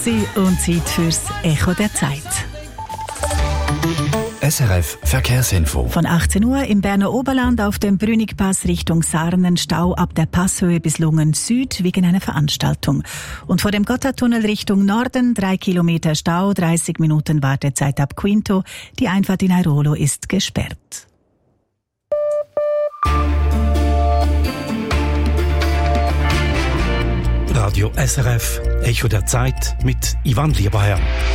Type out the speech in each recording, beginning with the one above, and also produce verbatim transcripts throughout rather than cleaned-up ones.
Sie und Zeit fürs Echo der Zeit. S R F Verkehrsinfo. Von achtzehn Uhr im Berner Oberland auf dem Brünigpass Richtung Sarnen Stau ab der Passhöhe bis Lungen Süd wegen einer Veranstaltung. Und vor dem Gotthardtunnel Richtung Norden drei Kilometer Stau, dreißig Minuten Wartezeit ab Quinto. Die Einfahrt in Airolo ist gesperrt. Radio S R F, Echo der Zeit mit Ivan Lieberherr.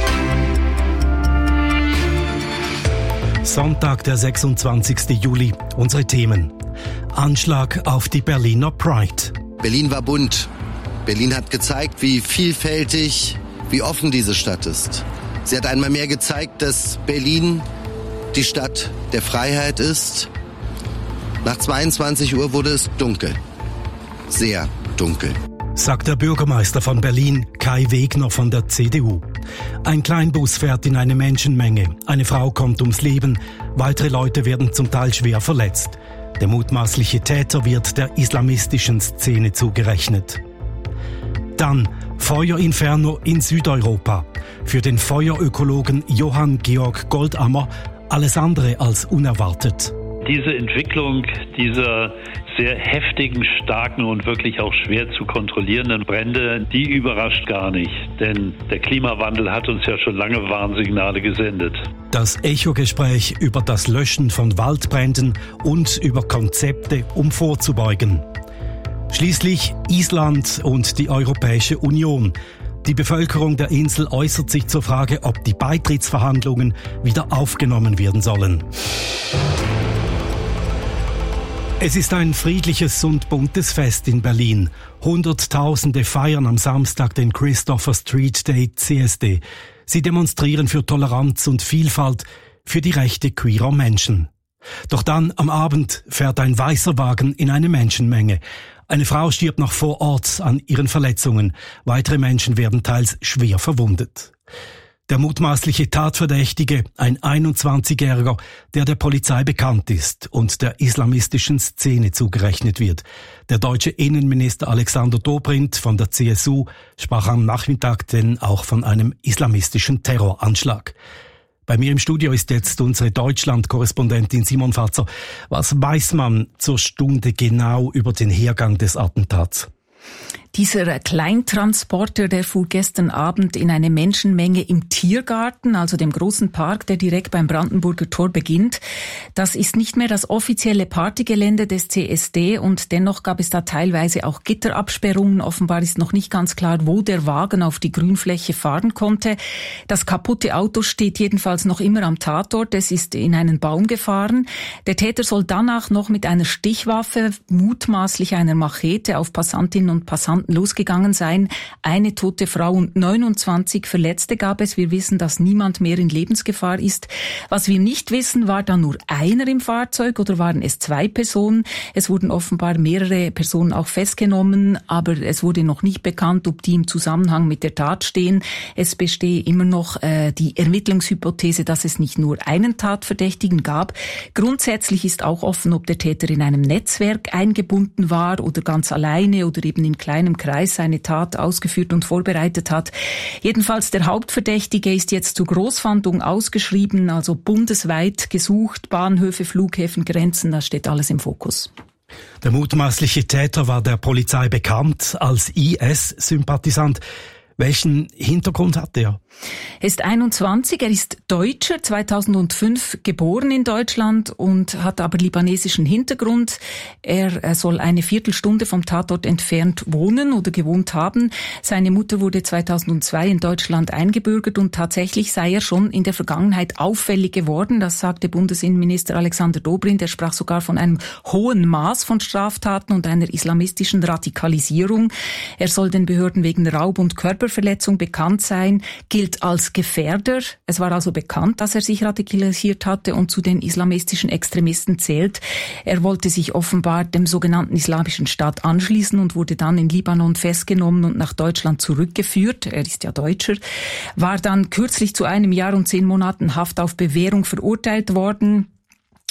Sonntag, der sechsundzwanzigsten Juli. Unsere Themen. Anschlag auf die Berliner Pride. Berlin war bunt. Berlin hat gezeigt, wie vielfältig, wie offen diese Stadt ist. Sie hat einmal mehr gezeigt, dass Berlin die Stadt der Freiheit ist. Nach zweiundzwanzig Uhr wurde es dunkel. Sehr dunkel. Sagt der Bürgermeister von Berlin, Kai Wegner von der C D U. Ein Kleinbus fährt in eine Menschenmenge. Eine Frau kommt ums Leben. Weitere Leute werden zum Teil schwer verletzt. Der mutmaßliche Täter wird der islamistischen Szene zugerechnet. Dann Feuerinferno in Südeuropa. Für den Feuerökologen Johann Georg Goldammer alles andere als unerwartet. Diese Entwicklung dieser sehr heftigen, starken und wirklich auch schwer zu kontrollierenden Brände, die überrascht gar nicht. Denn der Klimawandel hat uns ja schon lange Warnsignale gesendet. Das Echo-Gespräch über das Löschen von Waldbränden und über Konzepte, um vorzubeugen. Schließlich Island und die Europäische Union. Die Bevölkerung der Insel äußert sich zur Frage, ob die Beitrittsverhandlungen wieder aufgenommen werden sollen. Es ist ein friedliches und buntes Fest in Berlin. Hunderttausende feiern am Samstag den Christopher Street Day C S D. Sie demonstrieren für Toleranz und Vielfalt, für die Rechte queerer Menschen. Doch dann am Abend fährt ein weißer Wagen in eine Menschenmenge. Eine Frau stirbt noch vor Ort an ihren Verletzungen. Weitere Menschen werden teils schwer verwundet. Der mutmaßliche Tatverdächtige, ein einundzwanzigjähriger, der der Polizei bekannt ist und der islamistischen Szene zugerechnet wird. Der deutsche Innenminister Alexander Dobrindt von der C S U sprach am Nachmittag denn auch von einem islamistischen Terroranschlag. Bei mir im Studio ist jetzt unsere Deutschland-Korrespondentin Simon Fatzer. Was weiß man zur Stunde genau über den Hergang des Attentats? Dieser Kleintransporter, der fuhr gestern Abend in eine Menschenmenge im Tiergarten, also dem großen Park, der direkt beim Brandenburger Tor beginnt. Das ist nicht mehr das offizielle Partygelände des C S D und dennoch gab es da teilweise auch Gitterabsperrungen. Offenbar ist noch nicht ganz klar, wo der Wagen auf die Grünfläche fahren konnte. Das kaputte Auto steht jedenfalls noch immer am Tatort. Es ist in einen Baum gefahren. Der Täter soll danach noch mit einer Stichwaffe, mutmaßlich einer Machete, auf Passantinnen und Passanten losgegangen sein. Eine tote Frau und neunundzwanzig Verletzte gab es. Wir wissen, dass niemand mehr in Lebensgefahr ist. Was wir nicht wissen, war da nur einer im Fahrzeug oder waren es zwei Personen? Es wurden offenbar mehrere Personen auch festgenommen, aber es wurde noch nicht bekannt, ob die im Zusammenhang mit der Tat stehen. Es bestehe immer noch äh, die Ermittlungshypothese, dass es nicht nur einen Tatverdächtigen gab. Grundsätzlich ist auch offen, ob der Täter in einem Netzwerk eingebunden war oder ganz alleine oder eben in kleinem Kreis seine Tat ausgeführt und vorbereitet hat. Jedenfalls der Hauptverdächtige ist jetzt zur Großfahndung ausgeschrieben, also bundesweit gesucht, Bahnhöfe, Flughäfen, Grenzen, das steht alles im Fokus. Der mutmaßliche Täter war der Polizei bekannt als I S-Sympathisant. Welchen Hintergrund hat er? Er ist einundzwanzig, er ist Deutscher, zweitausendfünf geboren in Deutschland und hat aber libanesischen Hintergrund. Er soll eine Viertelstunde vom Tatort entfernt wohnen oder gewohnt haben. Seine Mutter wurde zweitausendzwei in Deutschland eingebürgert und tatsächlich sei er schon in der Vergangenheit auffällig geworden. Das sagte Bundesinnenminister Alexander Dobrindt. Er sprach sogar von einem hohen Maß von Straftaten und einer islamistischen Radikalisierung. Er soll den Behörden wegen Raub und Körperverletzung bekannt sein, gilt als Gefährder. Es war also bekannt, dass er sich radikalisiert hatte und zu den islamistischen Extremisten zählt. Er wollte sich offenbar dem sogenannten Islamischen Staat anschließen und wurde dann in Libanon festgenommen und nach Deutschland zurückgeführt. Er ist ja Deutscher. War dann kürzlich zu einem Jahr und zehn Monaten Haft auf Bewährung verurteilt worden.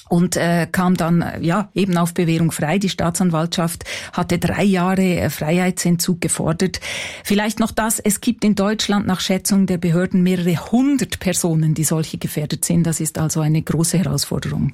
und äh, kam dann äh, ja eben auf Bewährung frei. Die Staatsanwaltschaft hatte drei Jahre äh, Freiheitsentzug gefordert. Vielleicht noch das, es gibt in Deutschland nach Schätzung der Behörden mehrere hundert Personen, die solche gefährdet sind. Das ist also eine große Herausforderung.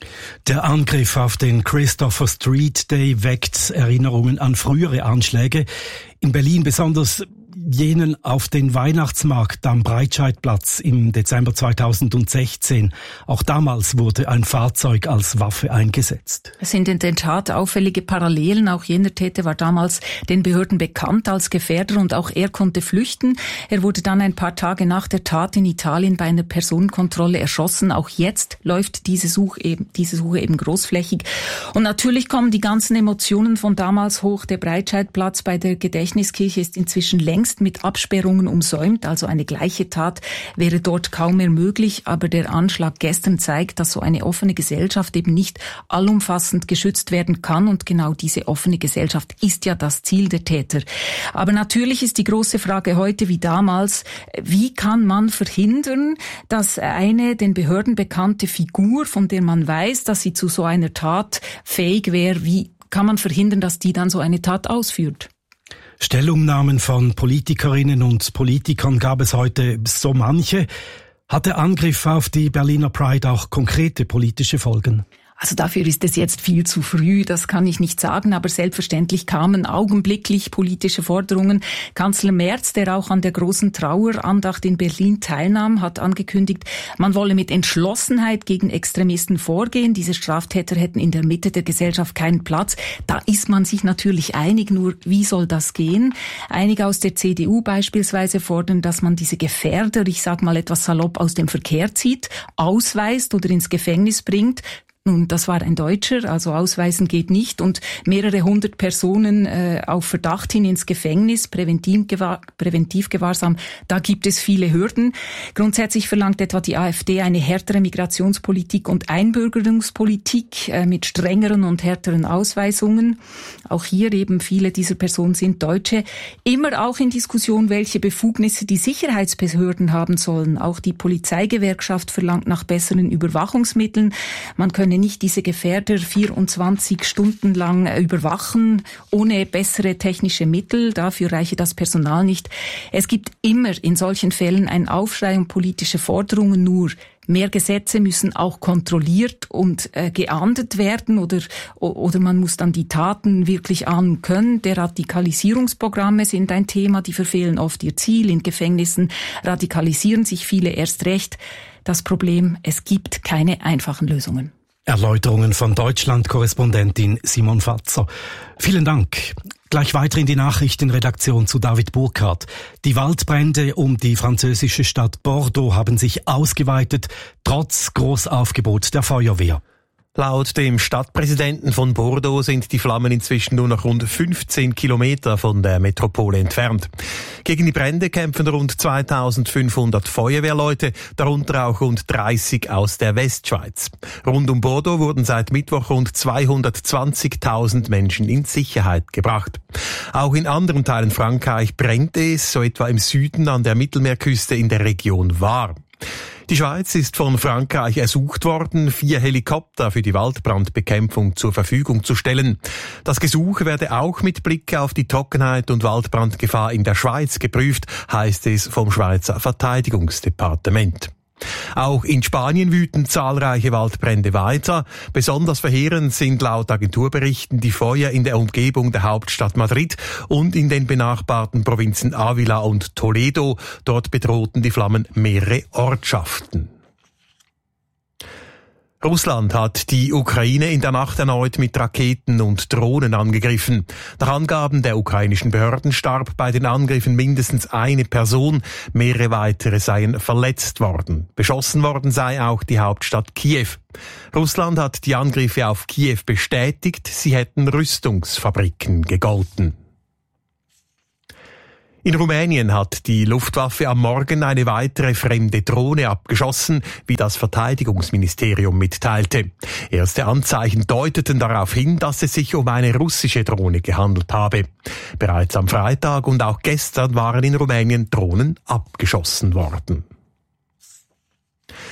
Der Angriff auf den Christopher Street Day weckt Erinnerungen an frühere Anschläge. In Berlin besonders jenen auf den Weihnachtsmarkt am Breitscheidplatz im Dezember zweitausendsechzehn. Auch damals wurde ein Fahrzeug als Waffe eingesetzt. Es sind in der Tat auffällige Parallelen. Auch jener Täter war damals den Behörden bekannt als Gefährder und auch er konnte flüchten. Er wurde dann ein paar Tage nach der Tat in Italien bei einer Personenkontrolle erschossen. Auch jetzt läuft diese Suche eben, diese Suche eben großflächig. Und natürlich kommen die ganzen Emotionen von damals hoch. Der Breitscheidplatz bei der Gedächtniskirche ist inzwischen längst mit Absperrungen umsäumt, also eine gleiche Tat wäre dort kaum mehr möglich, aber der Anschlag gestern zeigt, dass so eine offene Gesellschaft eben nicht allumfassend geschützt werden kann und genau diese offene Gesellschaft ist ja das Ziel der Täter. Aber natürlich ist die große Frage heute wie damals, wie kann man verhindern, dass eine den Behörden bekannte Figur, von der man weiß, dass sie zu so einer Tat fähig wäre, wie kann man verhindern, dass die dann so eine Tat ausführt? Stellungnahmen von Politikerinnen und Politikern gab es heute so manche. Hat der Angriff auf die Berliner Pride auch konkrete politische Folgen? Also dafür ist es jetzt viel zu früh, das kann ich nicht sagen, aber selbstverständlich kamen augenblicklich politische Forderungen. Kanzler Merz, der auch an der großen Trauerandacht in Berlin teilnahm, hat angekündigt, man wolle mit Entschlossenheit gegen Extremisten vorgehen. Diese Straftäter hätten in der Mitte der Gesellschaft keinen Platz. Da ist man sich natürlich einig, nur wie soll das gehen? Einige aus der C D U beispielsweise fordern, dass man diese Gefährder, ich sage mal etwas salopp, aus dem Verkehr zieht, ausweist oder ins Gefängnis bringt. Nun, das war ein Deutscher, also ausweisen geht nicht und mehrere hundert Personen äh, auf Verdacht hin ins Gefängnis, Präventivgewahr, Präventivgewahrsam, da gibt es viele Hürden. Grundsätzlich verlangt etwa die AfD eine härtere Migrationspolitik und Einbürgerungspolitik äh, mit strengeren und härteren Ausweisungen. Auch hier eben viele dieser Personen sind Deutsche. Immer auch in Diskussion, welche Befugnisse die Sicherheitsbehörden haben sollen. Auch die Polizeigewerkschaft verlangt nach besseren Überwachungsmitteln. Man könne nicht diese Gefährder vierundzwanzig Stunden lang überwachen, ohne bessere technische Mittel. Dafür reiche das Personal nicht. Es gibt immer in solchen Fällen einen Aufschrei um politische Forderungen, nur mehr Gesetze müssen auch kontrolliert und äh, geahndet werden oder, oder man muss dann die Taten wirklich ahnen können. Der Radikalisierungsprogramme sind ein Thema, die verfehlen oft ihr Ziel. In Gefängnissen radikalisieren sich viele erst recht. Das Problem, es gibt keine einfachen Lösungen. Erläuterungen von Deutschland-Korrespondentin Simon Fatzer. Vielen Dank. Gleich weiter in die Nachrichtenredaktion zu David Burkhardt. Die Waldbrände um die französische Stadt Bordeaux haben sich ausgeweitet, trotz Großaufgebot der Feuerwehr. Laut dem Stadtpräsidenten von Bordeaux sind die Flammen inzwischen nur noch rund fünfzehn Kilometer von der Metropole entfernt. Gegen die Brände kämpfen rund zweitausendfünfhundert Feuerwehrleute, darunter auch rund dreißig aus der Westschweiz. Rund um Bordeaux wurden seit Mittwoch rund zweihundertzwanzigtausend Menschen in Sicherheit gebracht. Auch in anderen Teilen Frankreich brennt es, so etwa im Süden an der Mittelmeerküste in der Region Var. Die Schweiz ist von Frankreich ersucht worden, vier Helikopter für die Waldbrandbekämpfung zur Verfügung zu stellen. Das Gesuch werde auch mit Blick auf die Trockenheit und Waldbrandgefahr in der Schweiz geprüft, heißt es vom Schweizer Verteidigungsdepartement. Auch in Spanien wüten zahlreiche Waldbrände weiter. Besonders verheerend sind laut Agenturberichten die Feuer in der Umgebung der Hauptstadt Madrid und in den benachbarten Provinzen Ávila und Toledo. Dort bedrohten die Flammen mehrere Ortschaften. Russland hat die Ukraine in der Nacht erneut mit Raketen und Drohnen angegriffen. Nach Angaben der ukrainischen Behörden starb bei den Angriffen mindestens eine Person, mehrere weitere seien verletzt worden. Beschossen worden sei auch die Hauptstadt Kiew. Russland hat die Angriffe auf Kiew bestätigt, sie hätten Rüstungsfabriken gegolten. In Rumänien hat die Luftwaffe am Morgen eine weitere fremde Drohne abgeschossen, wie das Verteidigungsministerium mitteilte. Erste Anzeichen deuteten darauf hin, dass es sich um eine russische Drohne gehandelt habe. Bereits am Freitag und auch gestern waren in Rumänien Drohnen abgeschossen worden.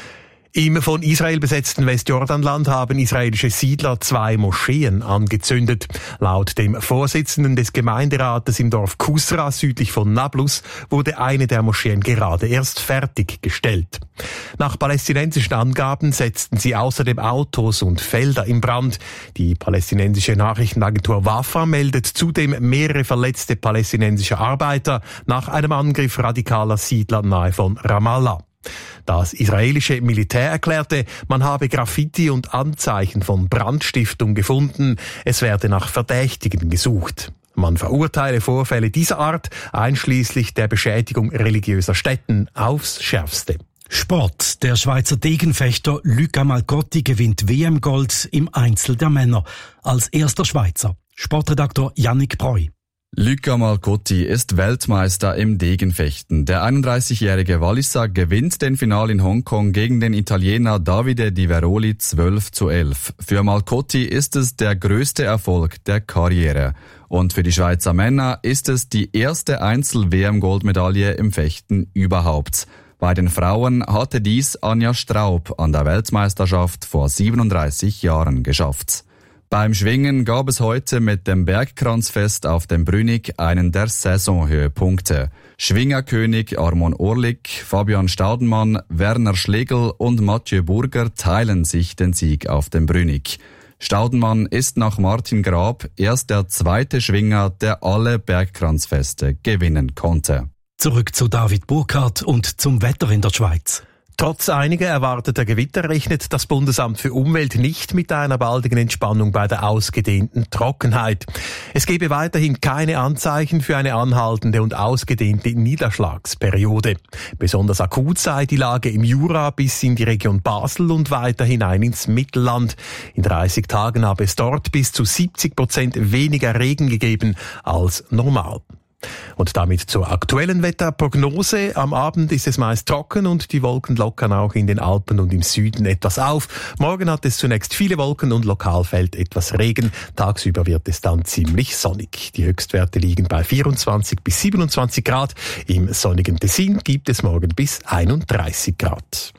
Im von Israel besetzten Westjordanland haben israelische Siedler zwei Moscheen angezündet. Laut dem Vorsitzenden des Gemeinderates im Dorf Kusra südlich von Nablus wurde eine der Moscheen gerade erst fertiggestellt. Nach palästinensischen Angaben setzten sie außerdem Autos und Felder in Brand. Die palästinensische Nachrichtenagentur Wafa meldet zudem mehrere verletzte palästinensische Arbeiter nach einem Angriff radikaler Siedler nahe von Ramallah. Das israelische Militär erklärte, man habe Graffiti und Anzeichen von Brandstiftung gefunden. Es werde nach Verdächtigen gesucht. Man verurteile Vorfälle dieser Art, einschließlich der Beschädigung religiöser Stätten, aufs Schärfste. Sport. Der Schweizer Degenfechter Luca Malcotti gewinnt W M-Gold im Einzel der Männer. Als erster Schweizer. Sportredaktor Yannick Breu. Luca Malcotti ist Weltmeister im Degenfechten. Der einunddreißigjährige Walliser gewinnt den Final in Hongkong gegen den Italiener Davide Di Veroli zwölf zu elf. Für Malcotti ist es der größte Erfolg der Karriere. Und für die Schweizer Männer ist es die erste Einzel-W M-Goldmedaille im Fechten überhaupt. Bei den Frauen hatte dies Anja Straub an der Weltmeisterschaft vor siebenunddreißig Jahren geschafft. Beim Schwingen gab es heute mit dem Bergkranzfest auf dem Brünig einen der Saisonhöhepunkte. Schwingerkönig Armon Orlik, Fabian Staudenmann, Werner Schlegel und Mathieu Burger teilen sich den Sieg auf dem Brünig. Staudenmann ist nach Martin Grab erst der zweite Schwinger, der alle Bergkranzfeste gewinnen konnte. Zurück zu David Burkhardt und zum Wetter in der Schweiz. Trotz einiger erwarteter Gewitter rechnet das Bundesamt für Umwelt nicht mit einer baldigen Entspannung bei der ausgedehnten Trockenheit. Es gebe weiterhin keine Anzeichen für eine anhaltende und ausgedehnte Niederschlagsperiode. Besonders akut sei die Lage im Jura bis in die Region Basel und weiter hinein ins Mittelland. In dreißig Tagen habe es dort bis zu siebzig Prozent weniger Regen gegeben als normal. Und damit zur aktuellen Wetterprognose. Am Abend ist es meist trocken und die Wolken lockern auch in den Alpen und im Süden etwas auf. Morgen hat es zunächst viele Wolken und lokal fällt etwas Regen. Tagsüber wird es dann ziemlich sonnig. Die Höchstwerte liegen bei vierundzwanzig bis siebenundzwanzig Grad. Im sonnigen Tessin gibt es morgen bis einunddreißig Grad.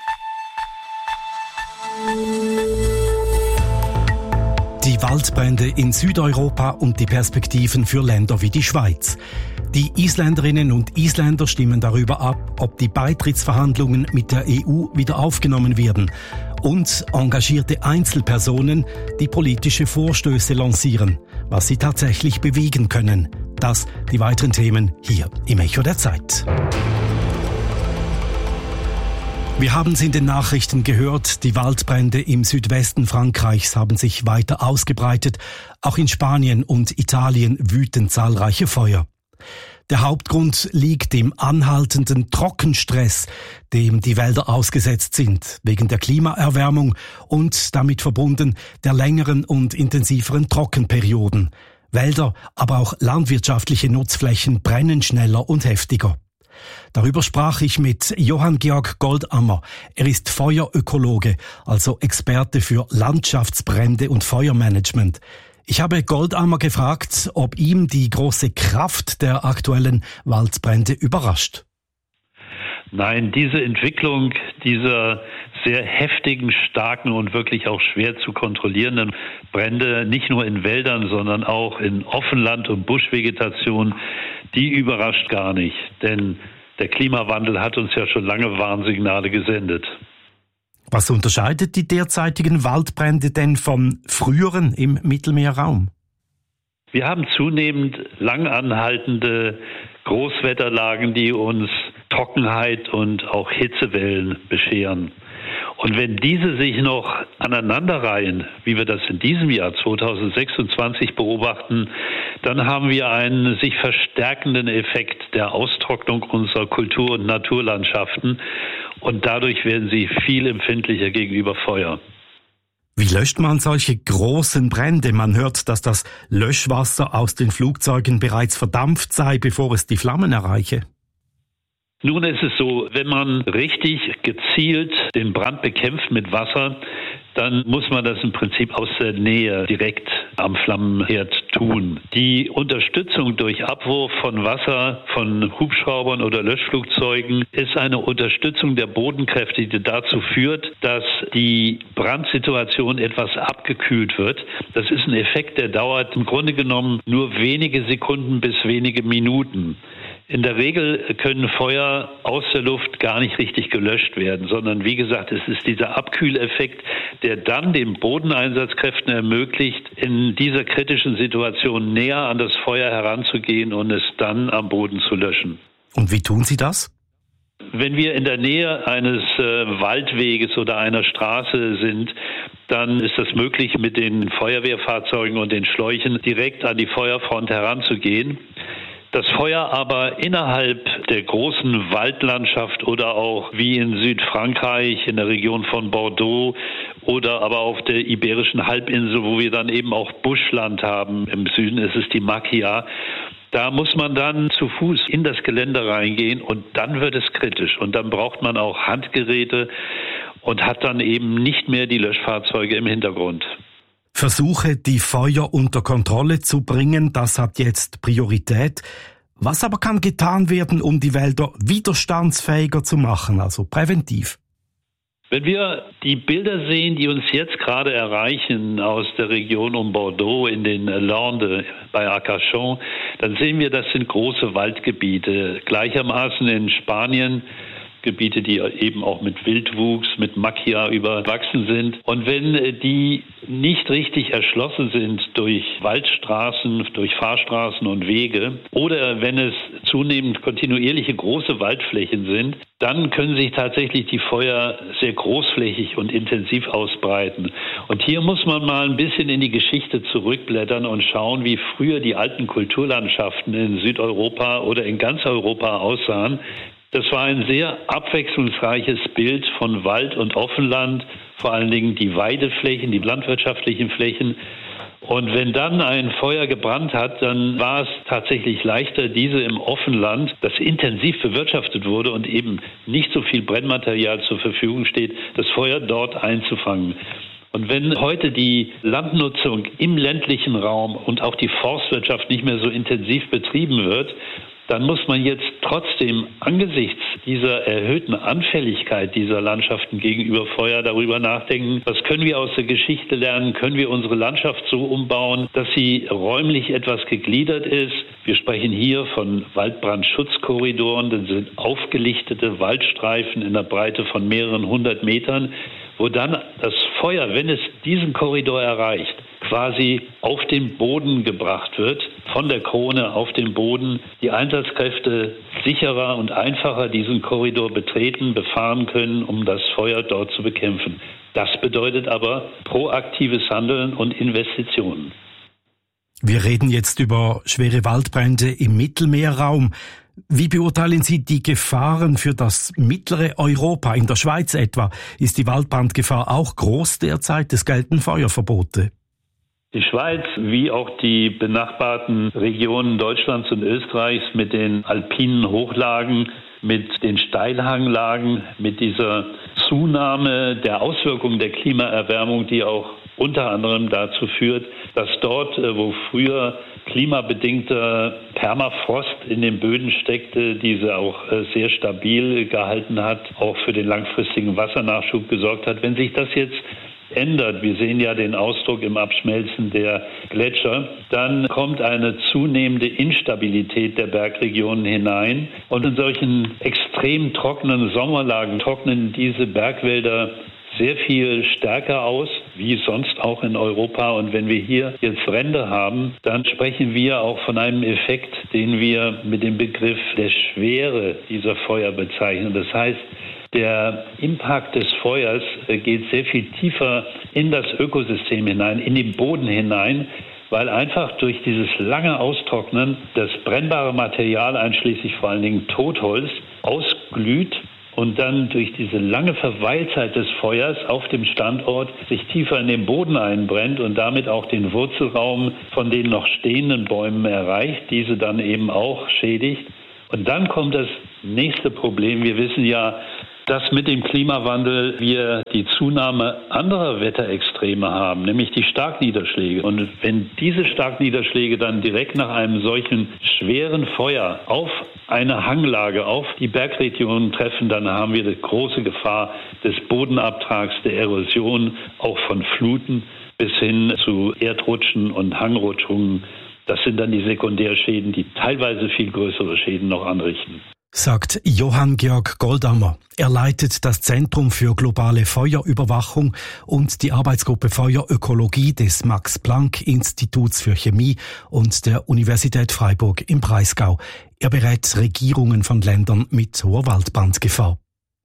Die Waldbrände in Südeuropa und die Perspektiven für Länder wie die Schweiz. Die Isländerinnen und Isländer stimmen darüber ab, ob die Beitrittsverhandlungen mit der E U wieder aufgenommen werden. Und engagierte Einzelpersonen, die politische Vorstöße lancieren, was sie tatsächlich bewegen können. Das die weiteren Themen hier im Echo der Zeit. Wir haben es in den Nachrichten gehört, die Waldbrände im Südwesten Frankreichs haben sich weiter ausgebreitet. Auch in Spanien und Italien wüten zahlreiche Feuer. Der Hauptgrund liegt im anhaltenden Trockenstress, dem die Wälder ausgesetzt sind, wegen der Klimaerwärmung und damit verbunden der längeren und intensiveren Trockenperioden. Wälder, aber auch landwirtschaftliche Nutzflächen brennen schneller und heftiger. Darüber sprach ich mit Johann Georg Goldammer. Er ist Feuerökologe, also Experte für Landschaftsbrände und Feuermanagement. Ich habe Goldammer gefragt, ob ihm die große Kraft der aktuellen Waldbrände überrascht. Nein, diese Entwicklung dieser sehr heftigen, starken und wirklich auch schwer zu kontrollierenden Brände, nicht nur in Wäldern, sondern auch in Offenland und Buschvegetation, die überrascht gar nicht. Denn der Klimawandel hat uns ja schon lange Warnsignale gesendet. Was unterscheidet die derzeitigen Waldbrände denn von früheren im Mittelmeerraum? Wir haben zunehmend lang anhaltende Großwetterlagen, die uns Trockenheit und auch Hitzewellen bescheren. Und wenn diese sich noch aneinanderreihen, wie wir das in diesem Jahr zweitausendsechsundzwanzig beobachten, dann haben wir einen sich verstärkenden Effekt der Austrocknung unserer Kultur- und Naturlandschaften und dadurch werden sie viel empfindlicher gegenüber Feuer. Wie löscht man solche großen Brände? Man hört, dass das Löschwasser aus den Flugzeugen bereits verdampft sei, bevor es die Flammen erreiche. Nun ist es so, wenn man richtig gezielt den Brand bekämpft mit Wasser, dann muss man das im Prinzip aus der Nähe direkt am Flammenherd tun. Die Unterstützung durch Abwurf von Wasser von Hubschraubern oder Löschflugzeugen ist eine Unterstützung der Bodenkräfte, die dazu führt, dass die Brandsituation etwas abgekühlt wird. Das ist ein Effekt, der dauert im Grunde genommen nur wenige Sekunden bis wenige Minuten. In der Regel können Feuer aus der Luft gar nicht richtig gelöscht werden, sondern wie gesagt, es ist dieser Abkühleffekt, der dann den Bodeneinsatzkräften ermöglicht, in dieser kritischen Situation näher an das Feuer heranzugehen und es dann am Boden zu löschen. Und wie tun Sie das? Wenn wir in der Nähe eines äh, Waldweges oder einer Straße sind, dann ist es möglich, mit den Feuerwehrfahrzeugen und den Schläuchen direkt an die Feuerfront heranzugehen. Das Feuer aber innerhalb der großen Waldlandschaft oder auch wie in Südfrankreich, in der Region von Bordeaux oder aber auf der Iberischen Halbinsel, wo wir dann eben auch Buschland haben, im Süden ist es die Macchia. Da muss man dann zu Fuß in das Gelände reingehen und dann wird es kritisch. Und dann braucht man auch Handgeräte und hat dann eben nicht mehr die Löschfahrzeuge im Hintergrund. Versuche, die Feuer unter Kontrolle zu bringen, das hat jetzt Priorität. Was aber kann getan werden, um die Wälder widerstandsfähiger zu machen, also präventiv? Wenn wir die Bilder sehen, die uns jetzt gerade erreichen aus der Region um Bordeaux in den Landes bei Arcachon, dann sehen wir, das sind große Waldgebiete. Gleichermaßen in Spanien Gebiete, die eben auch mit Wildwuchs, mit Macchia überwachsen sind. Und wenn die nicht richtig erschlossen sind durch Waldstraßen, durch Fahrstraßen und Wege oder wenn es zunehmend kontinuierliche große Waldflächen sind, dann können sich tatsächlich die Feuer sehr großflächig und intensiv ausbreiten. Und hier muss man mal ein bisschen in die Geschichte zurückblättern und schauen, wie früher die alten Kulturlandschaften in Südeuropa oder in ganz Europa aussahen. Das war ein sehr abwechslungsreiches Bild von Wald und Offenland, vor allen Dingen die Weideflächen, die landwirtschaftlichen Flächen. Und wenn dann ein Feuer gebrannt hat, dann war es tatsächlich leichter, diese im Offenland, das intensiv bewirtschaftet wurde und eben nicht so viel Brennmaterial zur Verfügung steht, das Feuer dort einzufangen. Und wenn heute die Landnutzung im ländlichen Raum und auch die Forstwirtschaft nicht mehr so intensiv betrieben wird, dann muss man jetzt trotzdem angesichts dieser erhöhten Anfälligkeit dieser Landschaften gegenüber Feuer darüber nachdenken, was können wir aus der Geschichte lernen, können wir unsere Landschaft so umbauen, dass sie räumlich etwas gegliedert ist. Wir sprechen hier von Waldbrandschutzkorridoren, das sind aufgelichtete Waldstreifen in der Breite von mehreren hundert Metern, wo dann das Feuer, wenn es diesen Korridor erreicht, quasi auf den Boden gebracht wird, von der Krone auf den Boden, die Einsatzkräfte sicherer und einfacher diesen Korridor betreten, befahren können, um das Feuer dort zu bekämpfen. Das bedeutet aber proaktives Handeln und Investitionen. Wir reden jetzt über schwere Waldbrände im Mittelmeerraum. Wie beurteilen Sie die Gefahren für das mittlere Europa? In der Schweiz etwa ist die Waldbrandgefahr auch groß derzeit. Es gelten Feuerverbote. Die Schweiz, wie auch die benachbarten Regionen Deutschlands und Österreichs mit den alpinen Hochlagen, mit den Steilhanglagen, mit dieser Zunahme der Auswirkungen der Klimaerwärmung, die auch unter anderem dazu führt, dass dort, wo früher klimabedingter Permafrost in den Böden steckte, diese auch sehr stabil gehalten hat, auch für den langfristigen Wassernachschub gesorgt hat. Wenn sich das jetzt ändert, wir sehen ja den Ausdruck im Abschmelzen der Gletscher, dann kommt eine zunehmende Instabilität der Bergregionen hinein. Und in solchen extrem trockenen Sommerlagen trocknen diese Bergwälder sehr viel stärker aus, wie sonst auch in Europa. Und wenn wir hier jetzt Brände haben, dann sprechen wir auch von einem Effekt, den wir mit dem Begriff der Schwere dieser Feuer bezeichnen. Das heißt, der Impact des Feuers geht sehr viel tiefer in das Ökosystem hinein, in den Boden hinein, weil einfach durch dieses lange Austrocknen das brennbare Material, einschließlich vor allen Dingen Totholz, ausglüht und dann durch diese lange Verweilzeit des Feuers auf dem Standort sich tiefer in den Boden einbrennt und damit auch den Wurzelraum von den noch stehenden Bäumen erreicht, diese dann eben auch schädigt. Und dann kommt das nächste Problem. Wir wissen ja, dass mit dem Klimawandel wir die Zunahme anderer Wetterextreme haben, nämlich die Starkniederschläge. Und wenn diese Starkniederschläge dann direkt nach einem solchen schweren Feuer auf eine Hanglage, auf die Bergregionen treffen, dann haben wir die große Gefahr des Bodenabtrags, der Erosion, auch von Fluten bis hin zu Erdrutschen und Hangrutschungen. Das sind dann die Sekundärschäden, die teilweise viel größere Schäden noch anrichten. Sagt Johann Georg Goldammer. Er leitet das Zentrum für globale Feuerüberwachung und die Arbeitsgruppe Feuerökologie des Max-Planck-Instituts für Chemie und der Universität Freiburg im Breisgau. Er berät Regierungen von Ländern mit hoher Waldbrandgefahr.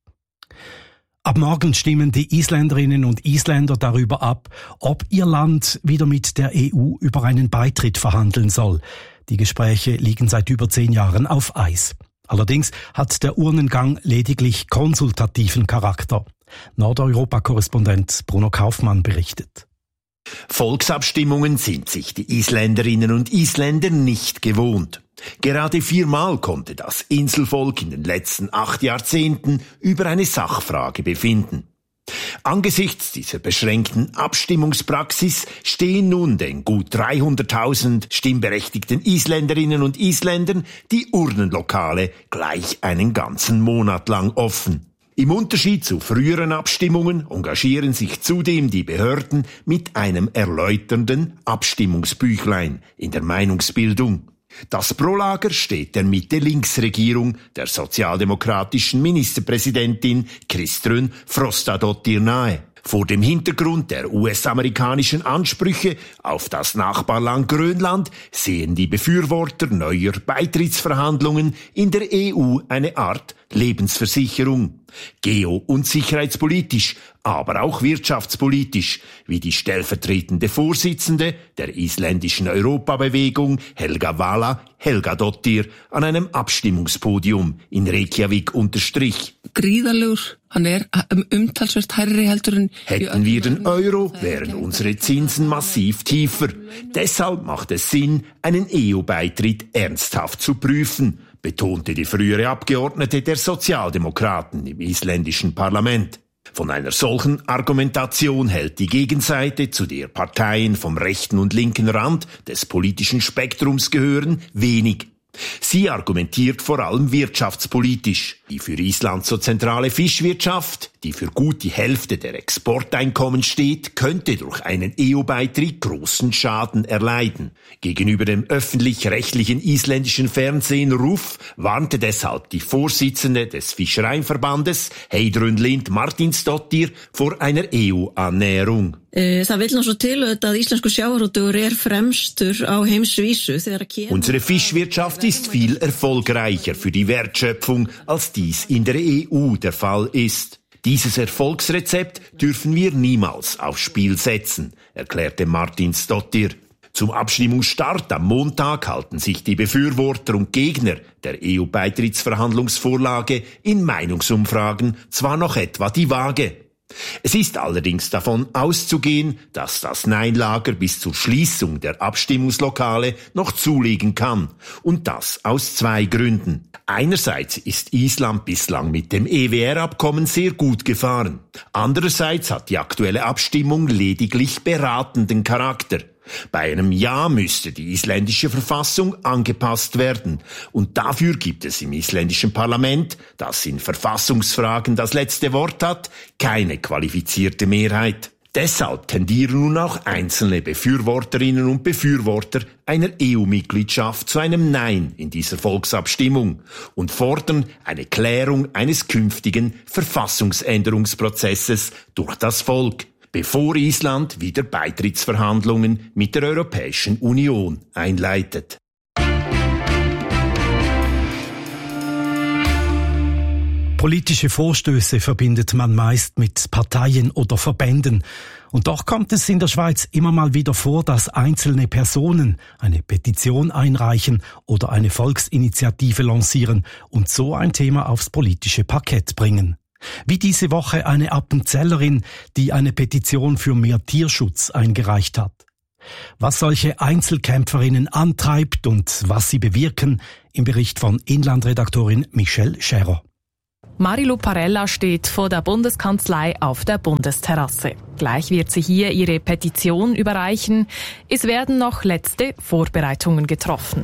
Ab morgen stimmen die Isländerinnen und Isländer darüber ab, ob ihr Land wieder mit der E U über einen Beitritt verhandeln soll. Die Gespräche liegen seit über zehn Jahren auf Eis. Allerdings hat der Urnengang lediglich konsultativen Charakter. Nordeuropa-Korrespondent Bruno Kaufmann berichtet. Volksabstimmungen sind sich die Isländerinnen und Isländer nicht gewohnt. Gerade viermal konnte das Inselvolk in den letzten acht Jahrzehnten über eine Sachfrage befinden. Angesichts dieser beschränkten Abstimmungspraxis stehen nun den gut dreihunderttausend stimmberechtigten Isländerinnen und Isländern die Urnenlokale gleich einen ganzen Monat lang offen. Im Unterschied zu früheren Abstimmungen engagieren sich zudem die Behörden mit einem erläuternden Abstimmungsbüchlein in der Meinungsbildung. Das Pro-Lager steht der Mitte-Links-Regierung der sozialdemokratischen Ministerpräsidentin Kristrún Frostadóttir nahe. Vor dem Hintergrund der U S-amerikanischen Ansprüche auf das Nachbarland Grönland sehen die Befürworter neuer Beitrittsverhandlungen in der E U eine Art Lebensversicherung. Geo- und sicherheitspolitisch, aber auch wirtschaftspolitisch, wie die stellvertretende Vorsitzende der isländischen Europabewegung Helga Vala Helgadóttir an einem Abstimmungspodium in Reykjavik unterstrich. Hätten wir den Euro, wären unsere Zinsen massiv tiefer. Deshalb macht es Sinn, einen E U-Beitritt ernsthaft zu prüfen, betonte die frühere Abgeordnete der Sozialdemokraten im isländischen Parlament. Von einer solchen Argumentation hält die Gegenseite, zu der Parteien vom rechten und linken Rand des politischen Spektrums gehören, wenig. Sie argumentiert vor allem wirtschaftspolitisch. Die für Island so zentrale Fischwirtschaft, die für gut die Hälfte der Exporteinkommen steht, könnte durch einen E U-Beitritt großen Schaden erleiden. Gegenüber dem öffentlich-rechtlichen isländischen Fernsehen R U F warnte deshalb die Vorsitzende des Fischereiverbandes, Heidrun Lind Martinsdóttir, vor einer E U-Annäherung. Unsere Fischwirtschaft ist viel erfolgreicher für die Wertschöpfung, als dies in der E U der Fall ist. Dieses Erfolgsrezept dürfen wir niemals aufs Spiel setzen, erklärte Martinsdóttir. Zum Abstimmungsstart am Montag halten sich die Befürworter und Gegner der E U-Beitrittsverhandlungsvorlage in Meinungsumfragen zwar noch etwa die Waage. Es ist allerdings davon auszugehen, dass das Nein-Lager bis zur Schließung der Abstimmungslokale noch zulegen kann. Und das aus zwei Gründen. Einerseits ist Island bislang mit dem E W R-Abkommen sehr gut gefahren. Andererseits hat die aktuelle Abstimmung lediglich beratenden Charakter. Bei einem Ja müsste die isländische Verfassung angepasst werden. Und dafür gibt es im isländischen Parlament, das in Verfassungsfragen das letzte Wort hat, keine qualifizierte Mehrheit. Deshalb tendieren nun auch einzelne Befürworterinnen und Befürworter einer E U-Mitgliedschaft zu einem Nein in dieser Volksabstimmung und fordern eine Klärung eines künftigen Verfassungsänderungsprozesses durch das Volk, bevor Island wieder Beitrittsverhandlungen mit der Europäischen Union einleitet. Politische Vorstöße verbindet man meist mit Parteien oder Verbänden. Und doch kommt es in der Schweiz immer mal wieder vor, dass einzelne Personen eine Petition einreichen oder eine Volksinitiative lancieren und so ein Thema aufs politische Parkett bringen. Wie diese Woche eine Appenzellerin, die eine Petition für mehr Tierschutz eingereicht hat. Was solche Einzelkämpferinnen antreibt und was sie bewirken, im Bericht von Inlandredaktorin Michelle Scherer. Marilu Parella steht vor der Bundeskanzlei auf der Bundesterrasse. Gleich wird sie hier ihre Petition überreichen. Es werden noch letzte Vorbereitungen getroffen.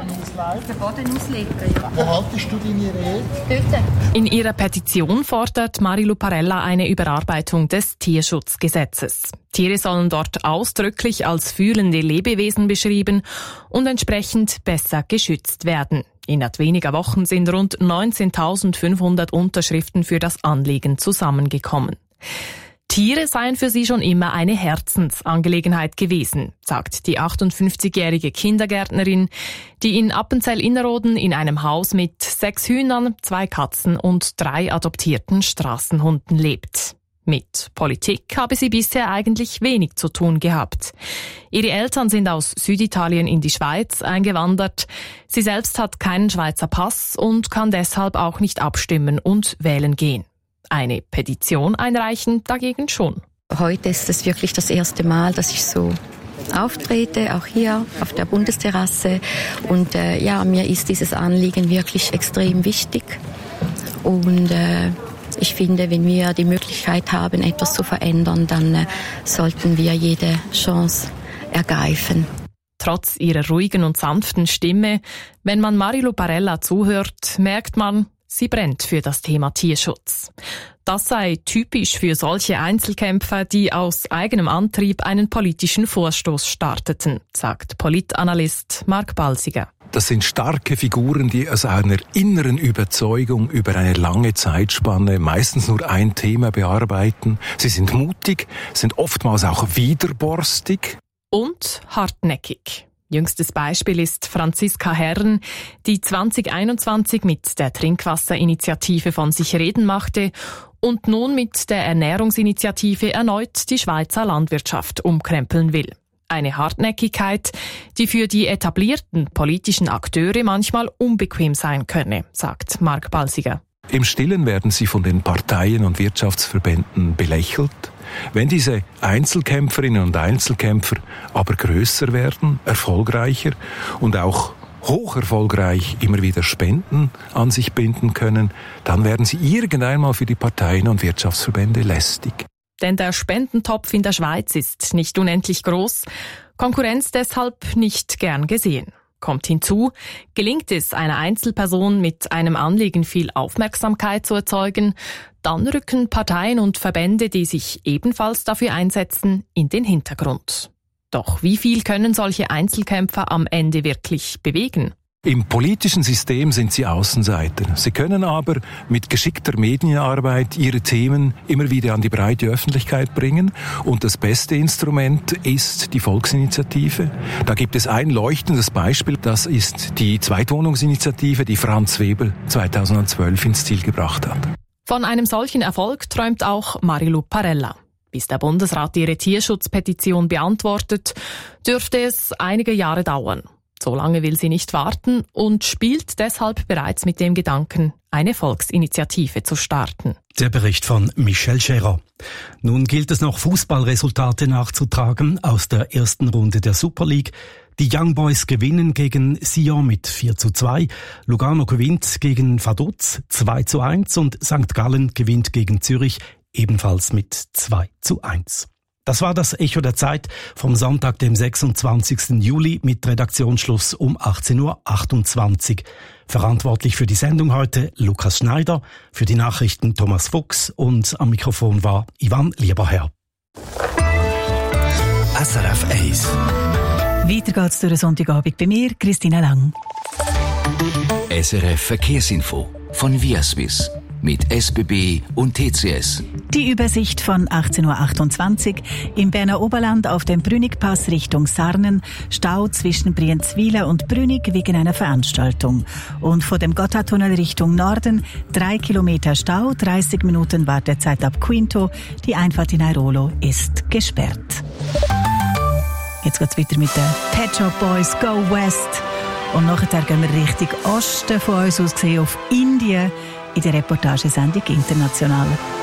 Wo haltest du deine Rede? In ihrer Petition fordert Marilu Parella eine Überarbeitung des Tierschutzgesetzes. Tiere sollen dort ausdrücklich als fühlende Lebewesen beschrieben und entsprechend besser geschützt werden. Innerhalb weniger Wochen sind rund neunzehntausendfünfhundert Unterschriften für das Anliegen zusammengekommen. Tiere seien für sie schon immer eine Herzensangelegenheit gewesen, sagt die achtundfünfzigjährige Kindergärtnerin, die in Appenzell-Innerrhoden in einem Haus mit sechs Hühnern, zwei Katzen und drei adoptierten Straßenhunden lebt. Mit Politik habe sie bisher eigentlich wenig zu tun gehabt. Ihre Eltern sind aus Süditalien in die Schweiz eingewandert. Sie selbst hat keinen Schweizer Pass und kann deshalb auch nicht abstimmen und wählen gehen. Eine Petition einreichen dagegen schon. Heute ist es wirklich das erste Mal, dass ich so auftrete, auch hier auf der Bundesterrasse. Und äh, ja, mir ist dieses Anliegen wirklich extrem wichtig. Und äh, ich finde, wenn wir die Möglichkeit haben, etwas zu verändern, dann äh, sollten wir jede Chance ergreifen. Trotz ihrer ruhigen und sanften Stimme, wenn man Marilu Parella zuhört, merkt man, sie brennt für das Thema Tierschutz. Das sei typisch für solche Einzelkämpfer, die aus eigenem Antrieb einen politischen Vorstoß starteten, sagt Politanalyst Mark Balsiger. Das sind starke Figuren, die aus einer inneren Überzeugung über eine lange Zeitspanne meistens nur ein Thema bearbeiten. Sie sind mutig, sind oftmals auch widerborstig. Und hartnäckig. Jüngstes Beispiel ist Franziska Herren, die zwanzig einundzwanzig mit der Trinkwasserinitiative von sich reden machte und nun mit der Ernährungsinitiative erneut die Schweizer Landwirtschaft umkrempeln will. Eine Hartnäckigkeit, die für die etablierten politischen Akteure manchmal unbequem sein könne, sagt Mark Balsiger. Im Stillen werden sie von den Parteien und Wirtschaftsverbänden belächelt. Wenn diese Einzelkämpferinnen und Einzelkämpfer aber größer werden, erfolgreicher und auch hoch erfolgreich immer wieder Spenden an sich binden können, dann werden sie irgendeinmal für die Parteien und Wirtschaftsverbände lästig. Denn der Spendentopf in der Schweiz ist nicht unendlich groß, Konkurrenz deshalb nicht gern gesehen. Kommt hinzu, gelingt es einer Einzelperson mit einem Anliegen viel Aufmerksamkeit zu erzeugen, dann rücken Parteien und Verbände, die sich ebenfalls dafür einsetzen, in den Hintergrund. Doch wie viel können solche Einzelkämpfer am Ende wirklich bewegen? Im politischen System sind sie Außenseiter. Sie können aber mit geschickter Medienarbeit ihre Themen immer wieder an die breite Öffentlichkeit bringen. Und das beste Instrument ist die Volksinitiative. Da gibt es ein leuchtendes Beispiel. Das ist die Zweitwohnungsinitiative, die Franz Webel zweitausendzwölf ins Ziel gebracht hat. Von einem solchen Erfolg träumt auch Marilu Parella. Bis der Bundesrat ihre Tierschutzpetition beantwortet, dürfte es einige Jahre dauern. So lange will sie nicht warten und spielt deshalb bereits mit dem Gedanken, eine Volksinitiative zu starten. Der Bericht von Michel Scherer. Nun gilt es noch, Fußballresultate nachzutragen aus der ersten Runde der Super League. Die Young Boys gewinnen gegen Sion mit vier zu zwei, Lugano gewinnt gegen Vaduz zwei zu eins und Sankt Gallen gewinnt gegen Zürich ebenfalls mit zwei zu eins. Das war das Echo der Zeit vom Sonntag, dem sechsundzwanzigsten Juli mit Redaktionsschluss um achtzehn Uhr achtundzwanzig. Verantwortlich für die Sendung heute Lukas Schneider, für die Nachrichten Thomas Fuchs und am Mikrofon war Ivan Lieberherr. S R F eins. Weiter geht's durch den Sonntagabend bei mir, Christina Lang. S R F Verkehrsinfo von Viaswiss mit S B B und T C S. Die Übersicht von achtzehn Uhr achtundzwanzig im Berner Oberland auf dem Brünnigpass Richtung Sarnen, Stau zwischen Brienzwiler und Brünnig wegen einer Veranstaltung. Und vor dem Gotthardtunnel Richtung Norden drei Kilometer Stau, dreißig Minuten Wartezeit ab Quinto. Die Einfahrt in Airolo ist gesperrt. Jetzt geht's weiter mit den Pet Shop Boys Go West. Und nachher gehen wir Richtung Osten von uns aus gesehen auf Indien in der Reportagesendung International.